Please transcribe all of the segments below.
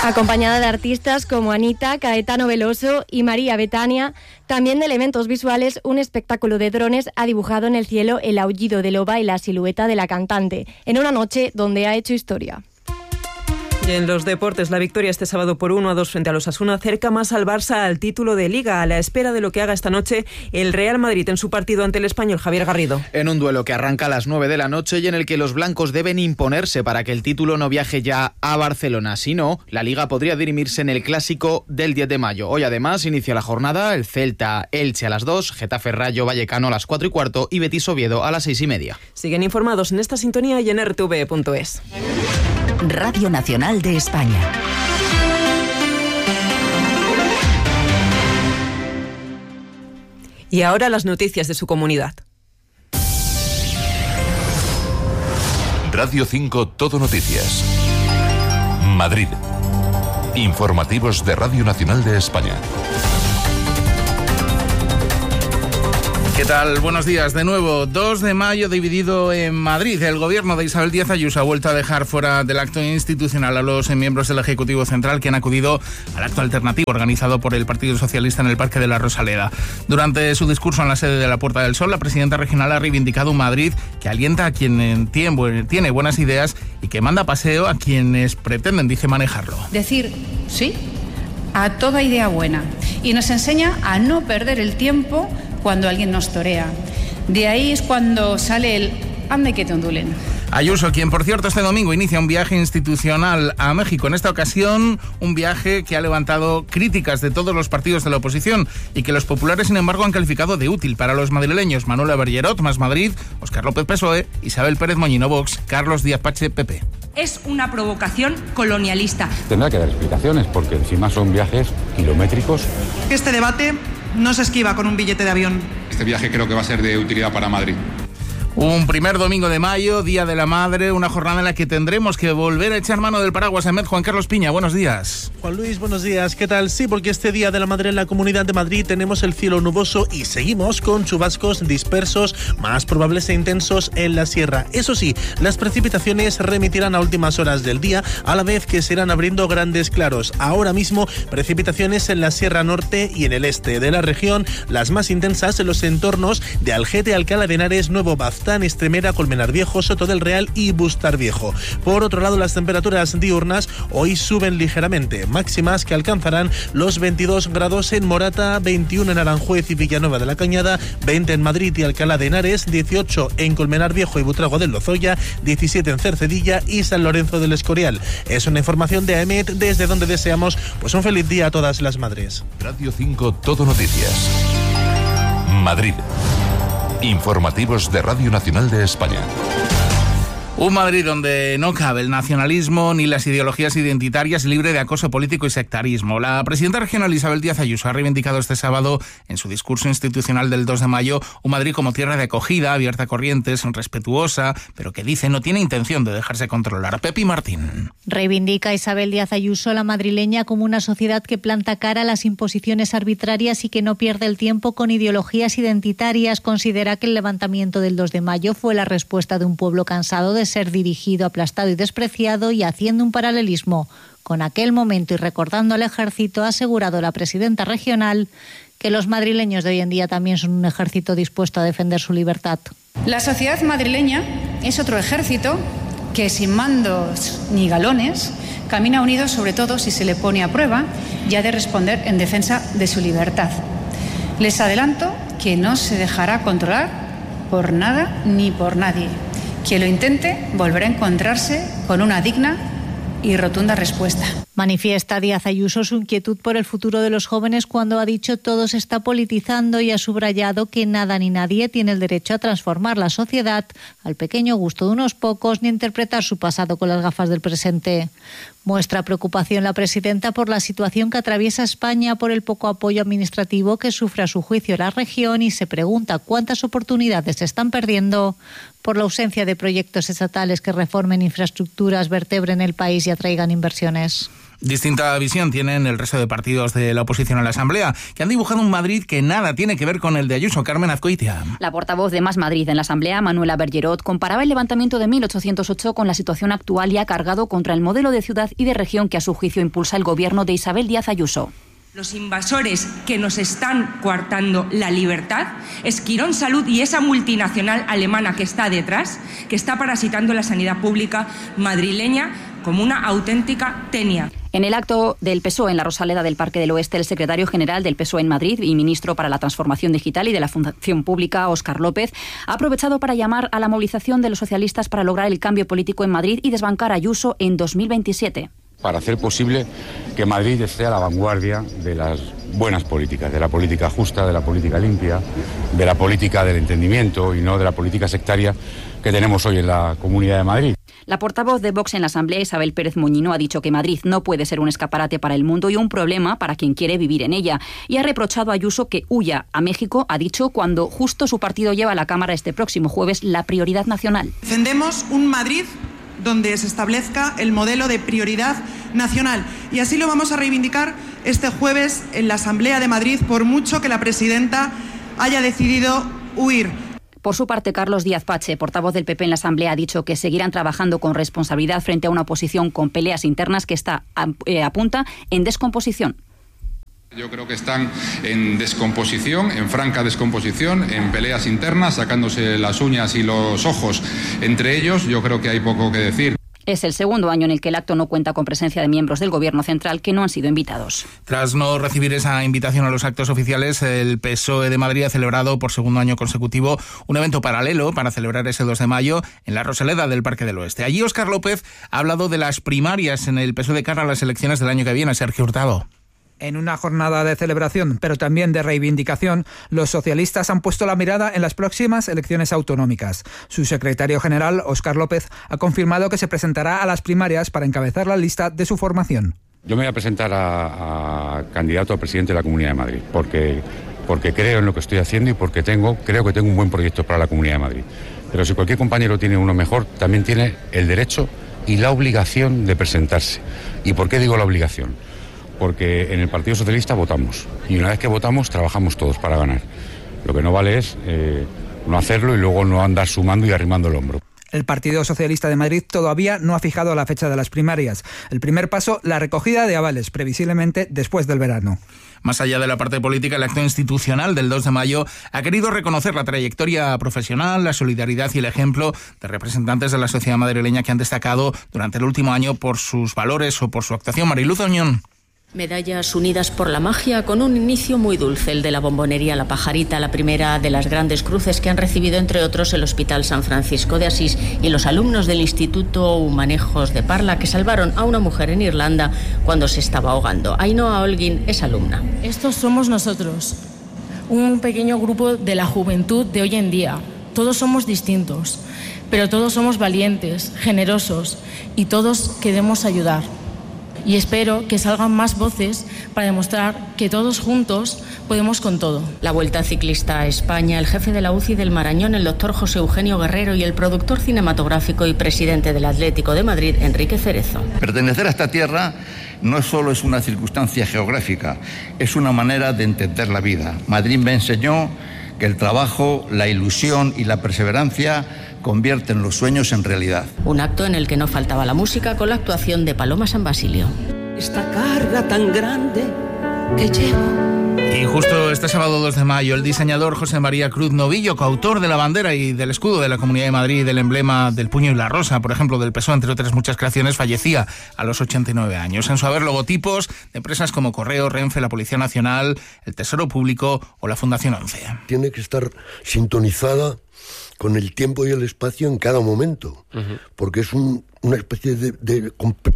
Acompañada de artistas como Anita, Caetano Veloso y María Betania. También de elementos visuales, un espectáculo de drones ha dibujado en el cielo el aullido de loba y la silueta de la cantante, en una noche donde ha hecho historia. Y en los deportes, la victoria este sábado por 1-2 frente a los Osasuna acerca más al Barça al título de Liga, a la espera de lo que haga esta noche el Real Madrid en su partido ante el Español. Javier Garrido. En un duelo que arranca a las 9 de la noche y en el que los blancos deben imponerse para que el título no viaje ya a Barcelona. Si no, la Liga podría dirimirse en el Clásico del 10 de mayo. Hoy además inicia la jornada el Celta-Elche a las 2, Getafe-Rayo Vallecano a las 4:15 y Betis-Oviedo a las 6:30. Siguen informados en esta sintonía y en rtv.es. Radio Nacional de España. Y ahora las noticias de su comunidad. Radio 5 Todo Noticias. Madrid. Informativos de Radio Nacional de España. ¿Qué tal? Buenos días. De nuevo, 2 de mayo dividido en Madrid. El gobierno de Isabel Díaz Ayuso ha vuelto a dejar fuera del acto institucional a los miembros del Ejecutivo Central que han acudido al acto alternativo organizado por el Partido Socialista en el Parque de la Rosaleda. Durante su discurso en la sede de la Puerta del Sol, la presidenta regional ha reivindicado un Madrid que alienta a quien tiene buenas ideas y que manda paseo a quienes pretenden, dice, manejarlo. Decir sí a toda idea buena y nos enseña a no perder el tiempo cuando alguien nos torea. De ahí es cuando sale el ande que te ondulen. Ayuso, quien por cierto este domingo inicia un viaje institucional a México. En esta ocasión, un viaje que ha levantado críticas de todos los partidos de la oposición y que los populares, sin embargo, han calificado de útil para los madrileños. Manuela Bergerot, Más Madrid, Óscar López, PSOE, Isabel Pérez Moñino, Vox, Carlos Díaz Pache, PP. Es una provocación colonialista. Tendrá que dar explicaciones porque encima son viajes kilométricos. Este debate no se esquiva con un billete de avión. Este viaje creo que va a ser de utilidad para Madrid. Un primer domingo de mayo, Día de la Madre, una jornada en la que tendremos que volver a echar mano del paraguas en Med. Juan Carlos Piña, buenos días. Juan Luis, buenos días. ¿Qué tal? Sí, porque este Día de la Madre en la Comunidad de Madrid tenemos el cielo nuboso y seguimos con chubascos dispersos, más probables e intensos en la sierra. Eso sí, las precipitaciones remitirán a últimas horas del día, a la vez que se irán abriendo grandes claros. Ahora mismo, precipitaciones en la Sierra Norte y en el este de la región, las más intensas en los entornos de Algete, Alcalá de Henares, Nuevo Baztán, Estremera, Colmenar Viejo, Soto del Real y Bustar Viejo. Por otro lado, las temperaturas diurnas hoy suben ligeramente, máximas que alcanzarán los 22 grados en Morata, 21 en Aranjuez y Villanueva de la Cañada, 20 en Madrid y Alcalá de Henares, 18 en Colmenar Viejo y Butrago del Lozoya, 17 en Cercedilla y San Lorenzo del Escorial. Es una información de AEMET desde donde deseamos un feliz día a todas las madres. Radio 5 Todo Noticias. Madrid. Informativos de Radio Nacional de España. Un Madrid donde no cabe el nacionalismo ni las ideologías identitarias, libre de acoso político y sectarismo. La presidenta regional Isabel Díaz Ayuso ha reivindicado este sábado en su discurso institucional del 2 de mayo un Madrid como tierra de acogida, abierta a corrientes, respetuosa, pero que dice no tiene intención de dejarse controlar. Pepi Martín. Reivindica Isabel Díaz Ayuso la madrileña como una sociedad que planta cara a las imposiciones arbitrarias y que no pierde el tiempo con ideologías identitarias. Considera que el levantamiento del 2 de mayo fue la respuesta de un pueblo cansado de ser dirigido, aplastado y despreciado, y haciendo un paralelismo con aquel momento y recordando al ejército, ha asegurado la presidenta regional que los madrileños de hoy en día también son un ejército dispuesto a defender su libertad. La sociedad madrileña es otro ejército que sin mandos ni galones camina unido, sobre todo si se le pone a prueba y ha de responder en defensa de su libertad. Les adelanto que no se dejará controlar por nada ni por nadie. Quien lo intente volverá a encontrarse con una digna y rotunda respuesta. Manifiesta Díaz Ayuso su inquietud por el futuro de los jóvenes cuando ha dicho todo se está politizando y ha subrayado que nada ni nadie tiene el derecho a transformar la sociedad al pequeño gusto de unos pocos ni interpretar su pasado con las gafas del presente. Muestra preocupación la presidenta por la situación que atraviesa España por el poco apoyo administrativo que sufre a su juicio la región y se pregunta cuántas oportunidades se están perdiendo por la ausencia de proyectos estatales que reformen infraestructuras, vertebren el país y atraigan inversiones. Distinta visión tienen el resto de partidos de la oposición en la Asamblea, que han dibujado un Madrid que nada tiene que ver con el de Ayuso. Carmen Azcoitia. La portavoz de Más Madrid en la Asamblea, Manuela Bergerot, comparaba el levantamiento de 1808 con la situación actual y ha cargado contra el modelo de ciudad y de región que a su juicio impulsa el gobierno de Isabel Díaz Ayuso. Los invasores que nos están coartando la libertad es Quirón Salud y esa multinacional alemana que está detrás, que está parasitando la sanidad pública madrileña como una auténtica tenia. En el acto del PSOE en la Rosaleda del Parque del Oeste, el secretario general del PSOE en Madrid y ministro para la Transformación Digital y de la Función Pública, Óscar López, ha aprovechado para llamar a la movilización de los socialistas para lograr el cambio político en Madrid y desbancar a Ayuso en 2027. Para hacer posible que Madrid esté a la vanguardia de las buenas políticas, de la política justa, de la política limpia, de la política del entendimiento y no de la política sectaria que tenemos hoy en la Comunidad de Madrid. La portavoz de Vox en la Asamblea, Isabel Pérez Moñino, ha dicho que Madrid no puede ser un escaparate para el mundo y un problema para quien quiere vivir en ella. Y ha reprochado a Ayuso que huya a México, ha dicho, cuando justo su partido lleva a la Cámara este próximo jueves la prioridad nacional. Defendemos un Madrid donde se establezca el modelo de prioridad nacional. Y así lo vamos a reivindicar este jueves en la Asamblea de Madrid, por mucho que la presidenta haya decidido huir. Por su parte, Carlos Díaz Pache, portavoz del PP en la Asamblea, ha dicho que seguirán trabajando con responsabilidad frente a una oposición con peleas internas que está apunta en descomposición. Yo creo que están en descomposición, en franca descomposición, en peleas internas, sacándose las uñas y los ojos entre ellos. Yo creo que hay poco que decir. Es el segundo año en el que el acto no cuenta con presencia de miembros del Gobierno central que no han sido invitados. Tras no recibir esa invitación a los actos oficiales, el PSOE de Madrid ha celebrado por segundo año consecutivo un evento paralelo para celebrar ese 2 de mayo en la Rosaleda del Parque del Oeste. Allí Óscar López ha hablado de las primarias en el PSOE de cara a las elecciones del año que viene. Sergio Hurtado. En una jornada de celebración, pero también de reivindicación, los socialistas han puesto la mirada en las próximas elecciones autonómicas. Su secretario general, Óscar López, ha confirmado que se presentará a las primarias para encabezar la lista de su formación. Yo me voy a presentar a candidato a presidente de la Comunidad de Madrid, porque creo en lo que estoy haciendo y porque creo que tengo un buen proyecto para la Comunidad de Madrid. Pero si cualquier compañero tiene uno mejor, también tiene el derecho y la obligación de presentarse. ¿Y por qué digo la obligación? Porque en el Partido Socialista votamos y una vez que votamos trabajamos todos para ganar. Lo que no vale es no hacerlo y luego no andar sumando y arrimando el hombro. El Partido Socialista de Madrid todavía no ha fijado la fecha de las primarias. El primer paso, la recogida de avales, previsiblemente después del verano. Más allá de la parte política, el acto institucional del 2 de mayo ha querido reconocer la trayectoria profesional, la solidaridad y el ejemplo de representantes de la sociedad madrileña que han destacado durante el último año por sus valores o por su actuación. Mariluz Oñón. Medallas unidas por la magia, con un inicio muy dulce, el de la bombonería La Pajarita, la primera de las grandes cruces que han recibido, entre otros, el Hospital San Francisco de Asís y los alumnos del Instituto Humanejos de Parla, que salvaron a una mujer en Irlanda cuando se estaba ahogando. Ainhoa Holguín es alumna. Estos somos nosotros, un pequeño grupo de la juventud de hoy en día. Todos somos distintos, pero todos somos valientes, generosos y todos queremos ayudar. Y espero que salgan más voces para demostrar que todos juntos podemos con todo. La Vuelta Ciclista a España, el jefe de la UCI del Marañón, el doctor José Eugenio Guerrero, y el productor cinematográfico y presidente del Atlético de Madrid, Enrique Cerezo. Pertenecer a esta tierra no solo es una circunstancia geográfica, es una manera de entender la vida. Madrid me enseñó que el trabajo, la ilusión y la perseverancia convierten los sueños en realidad. Un acto en el que no faltaba la música, con la actuación de Paloma San Basilio. Esta carga tan grande que llevo. Y justo este sábado 2 de mayo, el diseñador José María Cruz Novillo, coautor de la bandera y del escudo de la Comunidad de Madrid, del emblema del puño y la rosa, por ejemplo, del PSOE, entre otras muchas creaciones, fallecía a los 89 años. En su haber, logotipos de empresas como Correo, Renfe, la Policía Nacional, el Tesoro Público o la Fundación 11. Tiene que estar sintonizada con el tiempo y el espacio en cada momento, porque es una especie de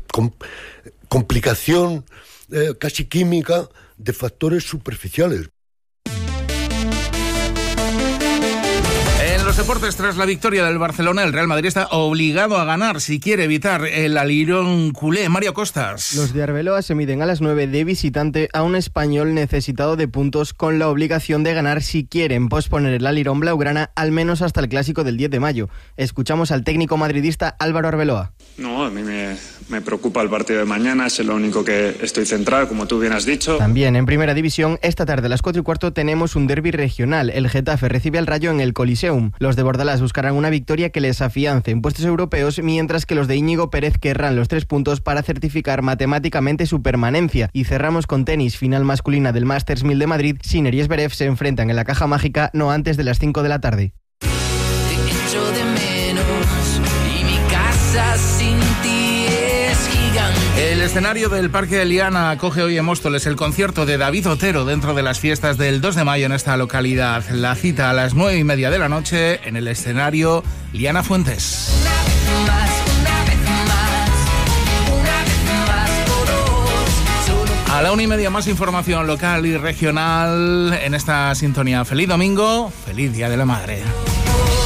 complicación casi química de factores superficiales. los deportes, tras la victoria del Barcelona, el Real Madrid está obligado a ganar si quiere evitar el alirón culé. Mario Costas. Los de Arbeloa se miden a las 9 de visitante a un Español necesitado de puntos, con la obligación de ganar si quieren posponer el alirón blaugrana al menos hasta el clásico del 10 de mayo. Escuchamos al técnico madridista Álvaro Arbeloa. No, a mí me preocupa el partido de mañana, es lo único que estoy centrado, como tú bien has dicho. También en Primera División, esta tarde a las 4:15 tenemos un derbi regional. El Getafe recibe al Rayo en el Coliseum. Los de Bordalás buscarán una victoria que les afiance en puestos europeos, mientras que los de Íñigo Pérez querrán los 3 puntos para certificar matemáticamente su permanencia. Y cerramos con tenis, final masculina del Masters 1000 de Madrid. Sinner y Zverev se enfrentan en la caja mágica no antes de las 5 de la tarde. Te echo de menos y mi casa sin ti es gigante. El escenario del Parque de Liana acoge hoy en Móstoles el concierto de David Otero dentro de las fiestas del 2 de mayo en esta localidad. La cita a las 9:30 de la noche en el escenario Liana Fuentes. A la 1:30 más información local y regional en esta sintonía. Feliz domingo, feliz Día de la Madre.